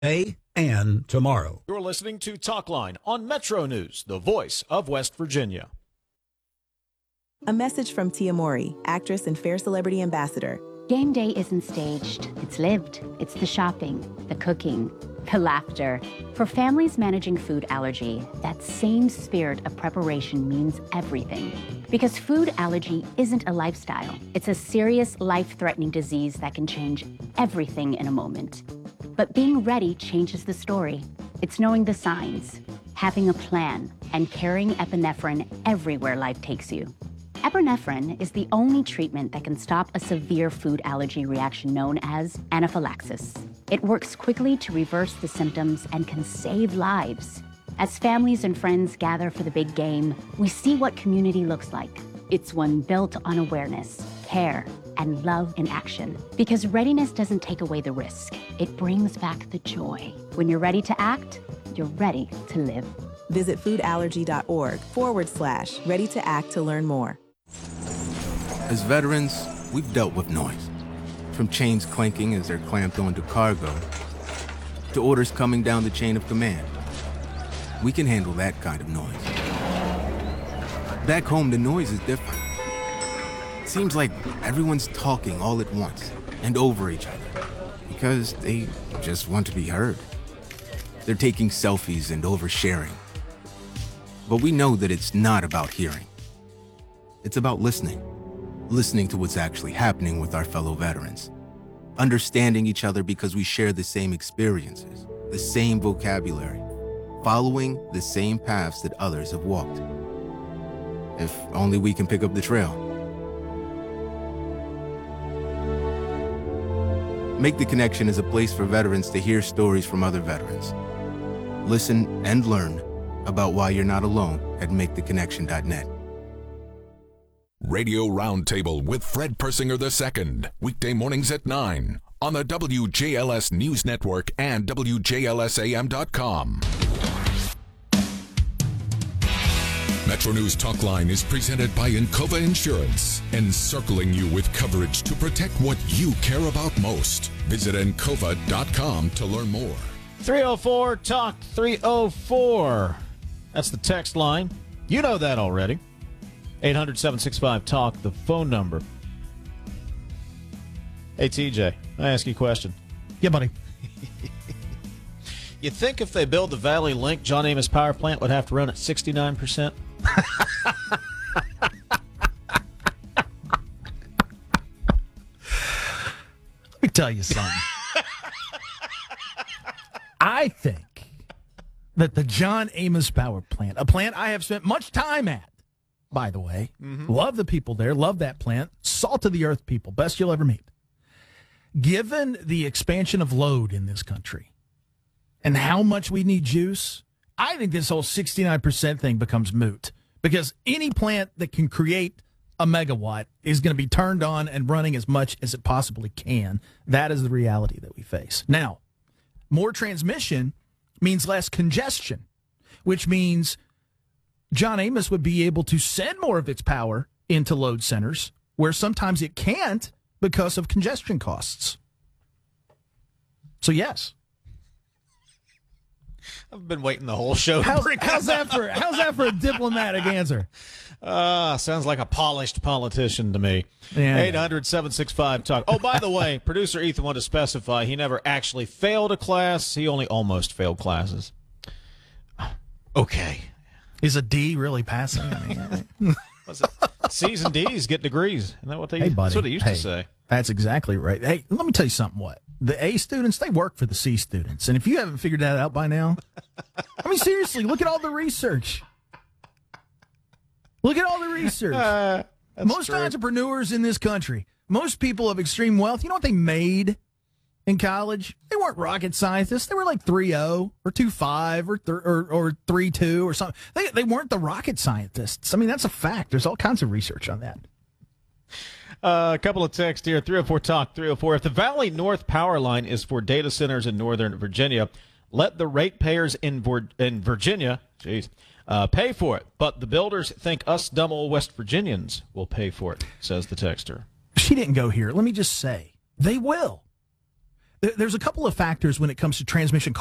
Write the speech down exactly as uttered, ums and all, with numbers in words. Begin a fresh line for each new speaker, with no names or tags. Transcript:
today and tomorrow.
You're listening to Talkline on Metro News, the voice of West Virginia.
A message from Tia Mowry, actress and Fair Celebrity Ambassador.
Game day isn't staged. It's lived. It's the shopping, the cooking, the laughter. For families managing food allergy, that same spirit of preparation means everything. Because food allergy isn't a lifestyle. It's a serious, life-threatening disease that can change everything in a moment. But being ready changes the story. It's knowing the signs, having a plan, and carrying epinephrine everywhere life takes you. Epinephrine is the only treatment that can stop a severe food allergy reaction known as anaphylaxis. It works quickly to reverse the symptoms and can save lives. As families and friends gather for the big game, we see what community looks like. It's one built on awareness, care, and love in action. Because readiness doesn't take away the risk. It brings back the joy. When you're ready to act, you're ready to live.
Visit foodallergy.org forward slash ready to act to learn more.
As veterans, we've dealt with noise. From chains clanking as they're clamped onto cargo, to orders coming down the chain of command. We can handle that kind of noise. Back home, the noise is different. It seems like everyone's talking all at once and over each other because they just want to be heard. They're taking selfies and oversharing. But we know that it's not about hearing. It's about listening. Listening to what's actually happening with our fellow veterans. Understanding each other because we share the same experiences, the same vocabulary, following the same paths that others have walked. If only we can pick up the trail. Make the Connection is a place for veterans to hear stories from other veterans. Listen and learn about why you're not alone at make the connection dot net.
Radio Roundtable with Fred Persinger the Second, weekday mornings at nine on the W J L S News Network and W J L S A M dot com. Metro News Talkline is presented by Encova Insurance, encircling you with coverage to protect what you care about most. Visit encova dot com to learn more.
three oh four talk three oh four. That's the text line. You know that already. eight hundred, seven six five, talk, the phone number. Hey, T J, I ask you a question.
Yeah, buddy.
You think if they build the Valley Link, John Amos Power Plant would have to run at sixty-nine percent?
Let me tell you something. I think that the John Amos Power Plant, a plant I have spent much time at, by the way, mm-hmm. love the people there, love that plant, salt of the earth people, best you'll ever meet. Given the expansion of load in this country and how much we need juice, I think this whole sixty-nine percent thing becomes moot because any plant that can create a megawatt is going to be turned on and running as much as it possibly can. That is the reality that we face. Now, more transmission means less congestion, which means John Amos would be able to send more of its power into load centers where sometimes it can't because of congestion costs. So, yes.
I've been waiting the whole show.
How's, how's, that, for, how's that for a diplomatic answer?
Uh, sounds like a polished politician to me. Yeah. eight hundred, seven six five, talk. Oh, by the way, producer Ethan wanted to specify he never actually failed a class. He only almost failed classes. Okay.
Is a D really passing? I mean,
Was it? C's and D's get degrees. Isn't that what they
hey, buddy,
That's what they used
hey,
to say.
That's exactly right. Hey, let me tell you something. What? The A students, they work for the C students. And if you haven't figured that out by now, I mean, seriously, look at all the research. Look at all the research. Uh, most true. entrepreneurs in this country, most people of extreme wealth, you know what they made in college? They weren't rocket scientists. They were like three oh or two five or th- or, or three two or something. They, they weren't the rocket scientists. I mean, that's a fact. There's all kinds of research on that.
Uh, a couple of texts here. three oh four talk, three oh four. If the Valley North power line is for data centers in Northern Virginia, let the ratepayers in, Vor- in Virginia geez, uh, pay for it. But the builders think us dumb old West Virginians will pay for it, says the texter.
She didn't go here. Let me just say, they will. There- There's a couple of factors when it comes to transmission